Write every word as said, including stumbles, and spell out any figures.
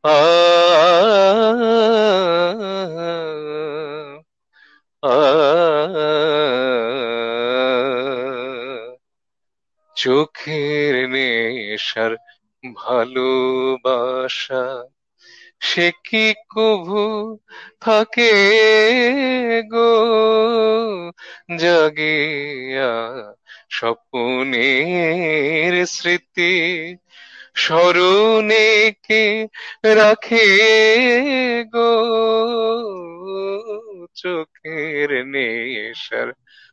আ আ চোখের নেশার ভালোবাসা সে কি কভু থাকে গো জাগিয়া স্বপ্নের স্মৃতি স্মরণে কে রাখে গো চোখের নেশার